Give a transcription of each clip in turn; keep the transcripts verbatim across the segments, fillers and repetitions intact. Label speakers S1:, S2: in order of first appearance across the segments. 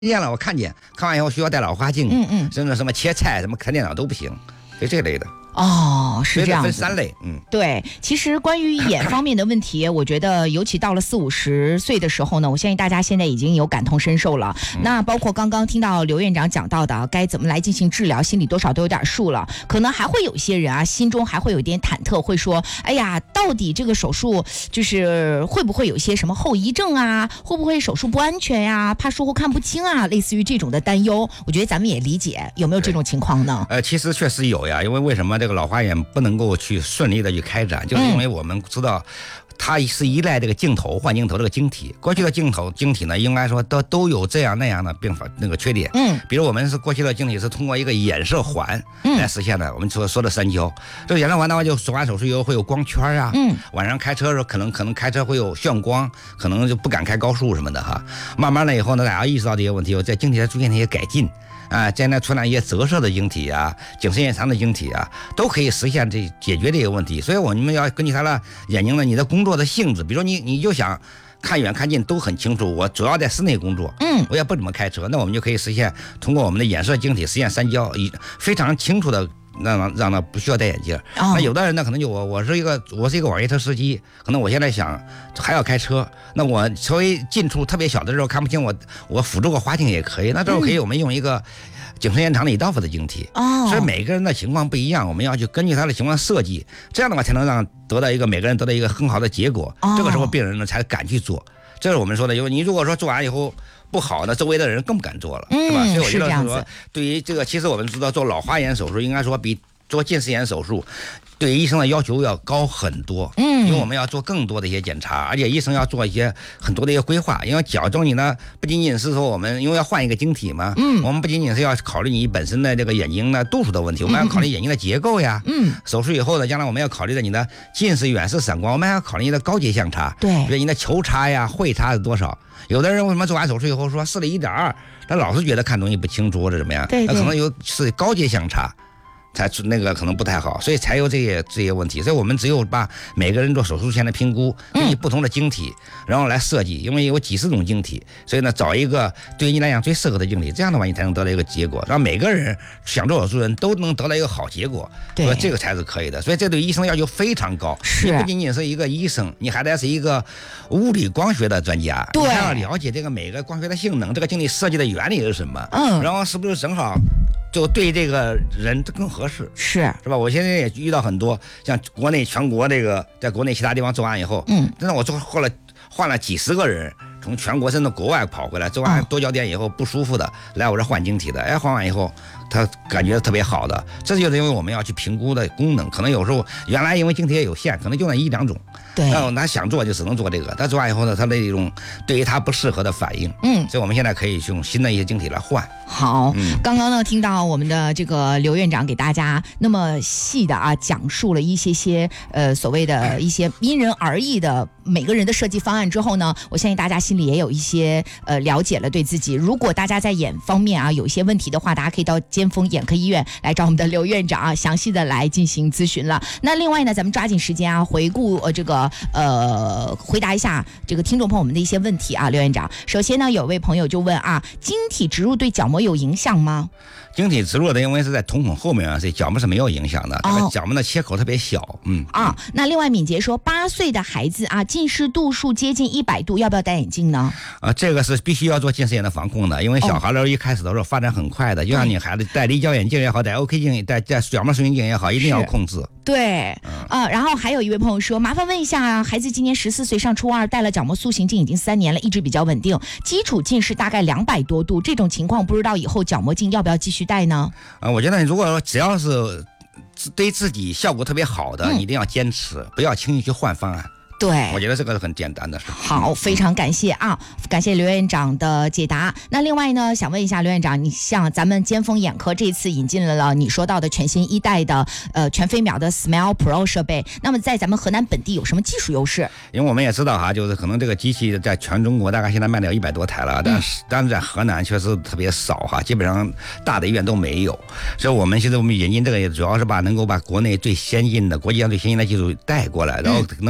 S1: 见了，我看见，看完以后需要戴老花镜，
S2: 嗯嗯，
S1: 甚至什么切菜、什么看电脑都不行，就这类的。
S2: 哦，是这样子，
S1: 分三类，嗯，
S2: 对。其实关于眼方面的问题，我觉得尤其到了四五十岁的时候呢，我相信大家现在已经有感同身受了。嗯、那包括刚刚听到刘院长讲到的，该怎么来进行治疗，心里多少都有点数了。可能还会有一些人啊，心中还会有一点忐忑，会说：“哎呀，到底这个手术就是会不会有一些什么后遗症啊？会不会手术不安全呀、啊？怕术后看不清啊？”类似于这种的担忧，我觉得咱们也理解，有没有这种情况呢？
S1: 呃，其实确实有呀，因为为什么？这个老花眼不能够去顺利的去开展，就是因为我们知道它是依赖这个镜头幻镜头这个晶体。过去的镜头晶体呢，应该说都都有这样那样的并发那个缺点。嗯，比如我们是过去的晶体是通过一个眼射环来实现的，嗯、我们说说的三焦。这个眼射环的话，就做完手术以后会有光圈啊，嗯，晚上开车的时候可能可能开车会有眩光，可能就不敢开高速什么的哈。慢慢的以后呢，大家意识到这些问题，在晶体上出现一些改进。啊，现在出来一些折射的晶体啊，景深延长的晶体啊，都可以实现这解决这些问题。所以我们要根据他的眼睛的你的工作的性质，比如说你你就想看远看近都很清楚，我主要在室内工作，嗯，我也不怎么开车，那我们就可以实现通过我们的眼射晶体实现三焦，以非常清楚的。让让他不需要戴眼镜。哦、那有的人呢，可能就我我是一个我是一个网约车司机，可能我现在想还要开车，那我稍微近处特别小的时候看不清我，我辅助个花镜也可以。那这时候可以我们用一个景深延长的一道夫的晶体。哦，所以每个人的情况不一样，我们要去根据他的情况设计，这样的话才能让得到一个每个人得到一个很好的结果。哦、这个时候病人呢才敢去做。这是我们说的，因为你如果说做完以后不好，那周围的人更不敢做了，嗯、是吧？所以我觉得是说，对于这个，其实我们知道做老花眼手术，应该说比做近视眼手术对医生的要求要高很多，嗯，因为我们要做更多的一些检查，而且医生要做一些很多的一些规划。因为矫正你呢，不仅仅是说我们因为要换一个晶体嘛，嗯，我们不仅仅是要考虑你本身的这个眼睛的度数的问题，我们要考虑眼睛的结构呀，嗯，手术以后呢，将来我们要考虑的你的近视、远视、散光，我们还要考虑你的高阶相差，对，比如你的球差呀、会差是多少。有的人为什么做完手术以后说视力一点二，他老是觉得看东西不清楚或者怎么样，对对，那可能有是高阶相差。才那个可能不太好，所以才有这些这些问题。所以我们只有把每个人做手术前的评估，根据不同的晶体，然后来设计，因为有几十种晶体，所以呢，找一个对于你来讲最适合的晶体，这样的话你才能得到一个结果，让每个人想做手术的人都能得到一个好结果。对，这个才是可以的。所以这对医生要求非常高。是，你不仅仅是一个医生，你还得是一个物理光学的专家，对，你还要了解这个每个光学的性能，这个晶体设计的原理是什么，嗯，然后是不是正好就对这个人更合适，是是吧？我现在也遇到很多，像国内全国这个，在国内其他地方做完以后，嗯，真的我做换了换了几十个人，从全国甚至国外跑回来，做完多焦点以后不舒服的，来我这换晶体的，哎，换完以后他感觉特别好的，这就是因为我们要去评估的功能，可能有时候原来因为晶体也有限，可能就那一两种。对，那他想做就只能做这个，他做完以后呢，他的一种对于他不适合的反应，嗯，所以我们现在可以用新的一些晶体来换。
S2: 好，嗯、刚刚呢听到我们的这个刘院长给大家那么细的啊讲述了一些些呃所谓的一些因人而异的每个人的设计方案之后呢，我相信大家心里也有一些呃了解了对自己。如果大家在眼方面啊有一些问题的话，大家可以到尖峰眼科医院来找我们的刘院长啊，详细的来进行咨询了。那另外呢，咱们抓紧时间啊，回顾呃这个。呃，回答一下这个听众朋友们的一些问题啊，刘院长。首先呢，有位朋友就问啊，晶体植入对角膜有影响吗？
S1: 晶体植入的因为是在瞳孔后面啊，所以角膜是没有影响的。这个角膜的切口特别小，嗯
S2: 啊。那另外敏捷说，八岁的孩子啊，近视度数接近一百度，要不要戴眼镜呢？
S1: 啊，这个是必须要做近视眼的防控的，因为小孩儿一开始的时候发展很快的，就像你孩子戴离焦眼镜也好，戴 O K 镜、戴戴角膜塑形镜也好，一定要控制。
S2: 对，嗯、啊，然后还有一位朋友说，麻烦问一下，孩子今年十四岁，上初二，戴了角膜塑形镜已经三年了，一直比较稳定，基础近视大概两百多度，这种情况不知道以后角膜镜要不要继续戴呢？
S1: 啊，我觉得如果说只要是对自己效果特别好的，嗯、你一定要坚持，不要轻易去换方案。对，我觉得这个是很简单的事。
S2: 好，非常感谢啊，感谢刘院长的解答。那另外呢，想问一下刘院长，你像咱们尖峰眼科这次引进了你说到的全新一代的呃全飞秒的 Smile Pro 设备，那么在咱们河南本地有什么技术优势？
S1: 因为我们也知道哈，就是可能这个机器在全中国大概现在卖了一百多台了，但是、嗯、但是在河南确实特别少哈，基本上大的医院都没有。所以我们现在我们引进这个也主要是把能够把国内最先进的、国际上最先进的技术带过来，然后能够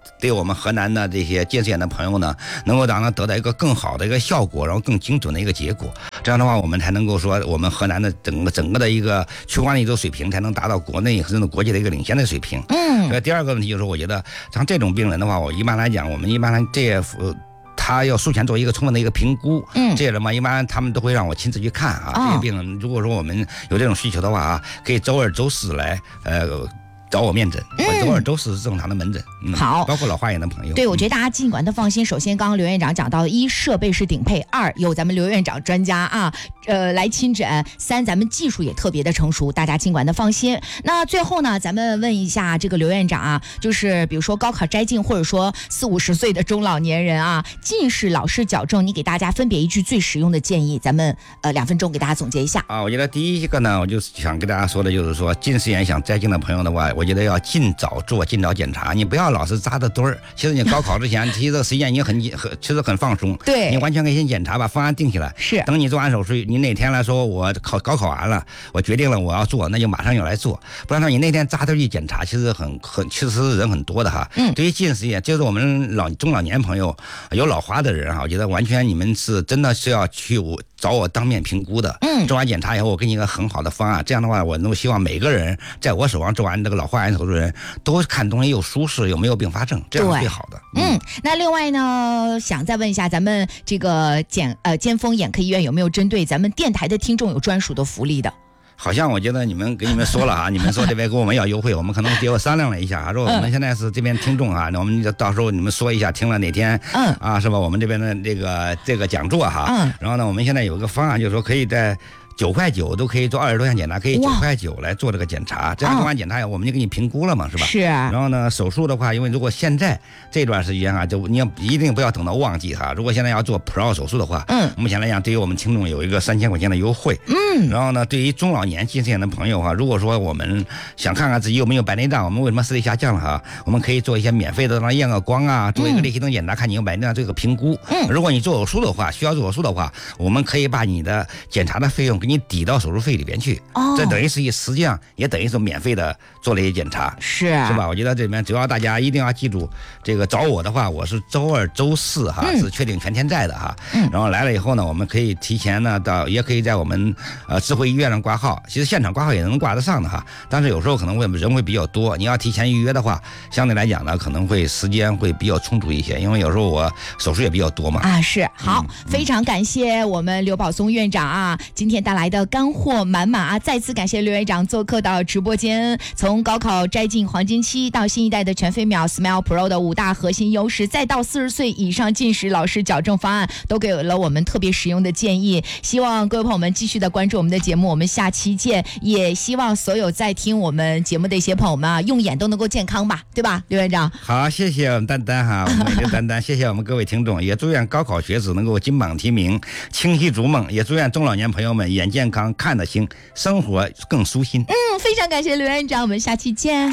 S1: 对我们河南的这些近视眼的朋友呢，能够让他得到一个更好的一个效果，然后更精准的一个结果。这样的话，我们才能够说，我们河南的整个整个的一个屈光力度水平才能达到国内甚至国际的一个领先的水平。嗯。呃，第二个问题就是，我觉得像这种病人的话，我一般来讲，我们一般来这些呃。他要术前做一个充分的一个评估，嗯，这些人嘛，一般他们都会让我亲自去看啊。哦、这些病人，如果说我们有这种需求的话啊，可以周二、周四来，呃。找我面诊，我周二、周四是正常的门诊。嗯，好，包括老花眼的朋友。
S2: 对，我觉得大家尽管都放心。首先，刚刚刘院长讲到，一设备是顶配，二有咱们刘院长专家啊，呃，来亲诊，三咱们技术也特别的成熟，大家尽管的放心。那最后呢，咱们问一下这个刘院长啊，就是比如说高考摘镜，或者说四五十岁的中老年人啊，近视老视矫正，你给大家分别一句最实用的建议，咱们呃两分钟给大家总结一下
S1: 啊。我觉得第一个呢，我就想跟大家说的就是说，近视眼想摘镜的朋友的话，我觉得要尽早做，尽早检查，你不要老是扎着堆儿。其实你高考之前，其实这个时间已经很很，其实很放松。
S2: 对，
S1: 你完全可以先检查，把方案定起来。
S2: 是，
S1: 等你做完手术，你哪天来说我考高考完了，我决定了我要做，那就马上就来做。不然说你那天扎堆去检查，其实很很，其实人很多的哈。嗯。对于近视眼，就是我们老中老年朋友有老花的人哈，我觉得完全你们是真的是要去我找我当面评估的。嗯。做完检查以后，我给你一个很好的方案。这样的话，我能够希望每个人在我手上做完这个老花眼手术人。都看东西又舒适，有没有并发症，这样是最好的。
S2: 嗯，那另外呢，想再问一下，咱们这个简呃尖峰眼科医院有没有针对咱们电台的听众有专属的福利的？
S1: 好像我觉得你们给你们说了啊，你们说这边给我们要优惠，我们可能给我商量了一下，说我们现在是这边听众啊，那我们就到时候你们说一下，听了哪天，嗯啊是吧？我们这边的这个这个讲座哈，嗯，然后呢，我们现在有个方案，就是说可以在。九块九都可以做二十多项检查，可以九块九来做这个检查，这样做完检查以后，我们就给你评估了嘛，是吧？
S2: 是。
S1: 然后呢，手术的话，因为如果现在这段时间啊，就你要一定不要等到旺季哈。如果现在要做 Pro 手术的话，嗯，目前来讲，对于我们听众有一个三千块钱的优惠，嗯。然后呢，对于中老年近视眼的朋友哈，如果说我们想看看自己有没有白内障，我们为什么视力下降了哈？我们可以做一些免费的，让验个光啊，做一个类型灯检查，看你有白内障这个评估。嗯。如果你做手术的话，需要做手术的话，我们可以把你的检查的费用给你抵到手术费里边去，哦，这等于是实际上也等于是免费的做了一些检查，
S2: 是
S1: 是吧？我觉得这里面主要大家一定要记住，这个找我的话，我是周二、周四哈、嗯、是确定全天在的哈，嗯，然后来了以后呢，我们可以提前呢到，也可以在我们呃智慧医院上挂号，其实现场挂号也能挂得上的哈，但是有时候可能会人会比较多，你要提前预约的话，相对来讲呢可能会时间会比较充足一些，因为有时候我手术也比较多嘛。
S2: 啊，是好、嗯，非常感谢我们刘宝松院长啊，今天带来的干货满满啊！再次感谢刘院长做客到直播间，从高考摘镜黄金期到新一代的全飞秒 Smile Pro 的五大核心优势，再到四十岁以上近视老视矫正方案，都给了我们特别实用的建议。希望各位朋友们继续的关注我们的节目，我们下期见。也希望所有在听我们节目的一些朋友们啊，用眼都能够健康吧，对吧，刘院长？
S1: 好，谢谢我们丹丹哈，我们美丽丹丹，谢谢我们各位听众，也祝愿高考学子能够金榜题名，清晰逐梦，也祝愿中老年朋友们眼健康，看得清，生活更舒心。
S2: 嗯，非常感谢刘院长，我们下期见。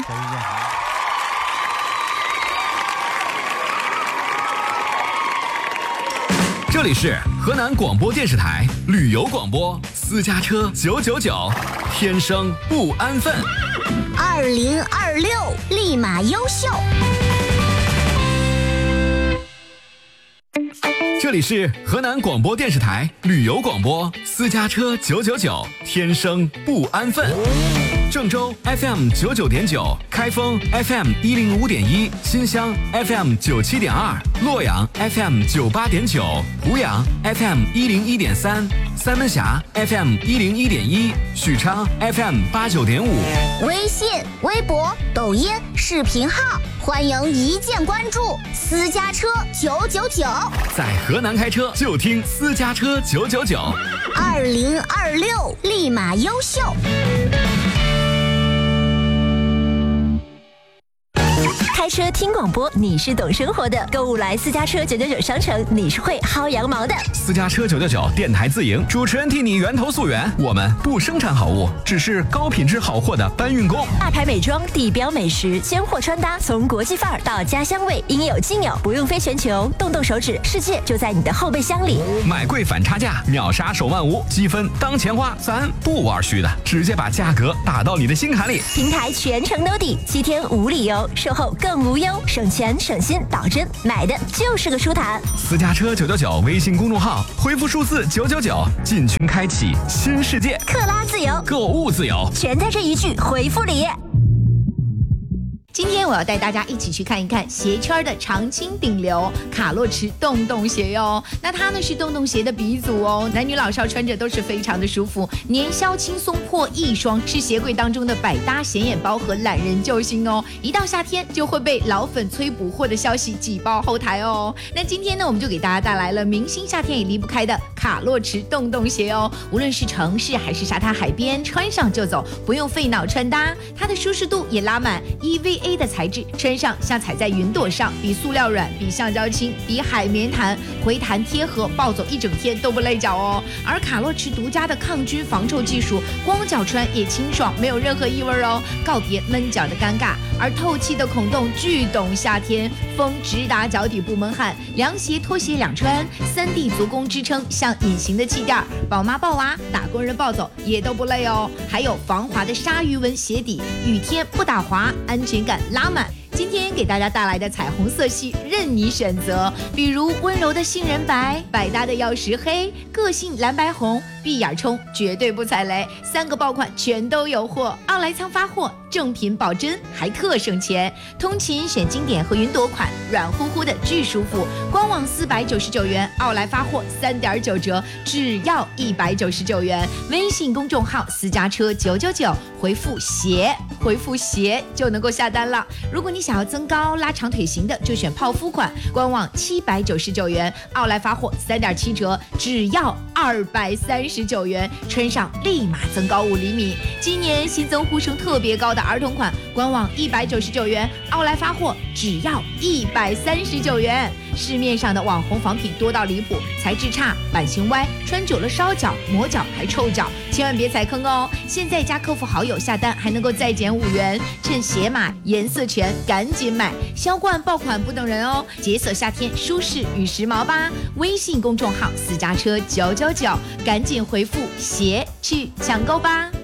S3: 这里是河南广播电视台旅游广播，私家车九九九，天生不安分。
S4: 二零二六立马优秀。
S3: 这里是河南广播电视台旅游广播，私家车九九九，天生不安分。郑州 F M 九九点九，开封 F M 一零五点一，新乡 F M 九七点二，洛阳 F M 九八点九，湖阳 F M 一零一点三，三门峡 F M 一零一点一，许昌 F M 八九点五。
S4: 微信、微博、抖音、视频号，欢迎一键关注。私家车九九九，
S3: 在河南开车就听私家车九九九。
S4: 二零二六立马优秀。开车听广播，你是懂生活的；购物来私家车九九九商城，你是会薅羊毛的。
S3: 私家车九九九电台自营，主持人替你源头溯源。我们不生产好物，只是高品质好货的搬运工。
S4: 大牌美妆、地标美食、鲜货穿搭，从国际范儿到家乡味，应有尽有，不用飞全球，动动手指，世界就在你的后备箱里。
S3: 买贵反差价，秒杀手万无，积分当钱花，咱不玩虚的，直接把价格打到你的心坎里。
S4: 平台全程兜底，七天无理由，售后更放无忧，省钱省心，保真买的就是个舒坦。
S3: 私家车九九九微信公众号，回复数字九九九，进群开启新世界，
S4: 克拉自由，
S3: 购物自由，
S4: 全在这一句回复里。
S2: 今天我要带大家一起去看一看鞋圈的常青顶流卡洛驰洞洞鞋哟。那它呢是洞洞鞋的鼻祖哦，男女老少穿着都是非常的舒服，年销轻松破亿双，是鞋柜当中的百搭显眼包和懒人救星哦。一到夏天就会被老粉催补货的消息挤爆后台哦。那今天呢，我们就给大家带来了明星夏天也离不开的卡洛驰洞洞鞋哦。无论是城市还是沙滩海边，穿上就走，不用费脑穿搭，它的舒适度也拉满 E V A 的材质，穿上像踩在云朵上，比塑料软，比橡胶轻，比海绵弹，回弹贴合，暴走一整天都不累脚哦。而卡洛驰独家的抗菌防臭技术，光脚穿也清爽，没有任何异味哦，告别闷脚的尴尬。而透气的孔洞巨懂夏天，风直达脚底不闷汗，凉鞋拖鞋两穿，三 D 足弓支撑，像隐形的气垫，宝妈抱娃，打工人暴走也都不累哦。还有防滑的鲨鱼纹鞋底，雨天不打滑，安全感拉满。今天给大家带来的彩虹色系任你选择，比如温柔的杏仁白，百搭的曜石黑，个性蓝白红，闭眼冲绝对不踩雷，三个爆款全都有货，奥莱仓发货，正品保真，还特省钱。通勤选经典和云朵款，软乎乎的巨舒服，官网四百九十九元，奥莱发货三点九折，只要一百九十九元。微信公众号私家车九九九，回复鞋，回复鞋就能够下单了。如果你想要增高拉长腿型的，就选泡芙款，官网七百九十九元，奥莱发货三点七折，只要二百三十九元，穿上立马增高五厘米。今年新增呼声特别高的儿童款，官网一百九十九元，奥莱发货只要一百三十九元。市面上的网红仿品多到离谱，材质差，版型歪，穿久了烧脚、磨脚还臭脚，千万别踩坑哦！现在加客服好友下单还能够再减五元，趁鞋码颜色全，赶紧买！销冠爆款不等人哦，解锁夏天舒适与时髦吧！微信公众号私家车九九九，赶紧回复鞋去抢购吧！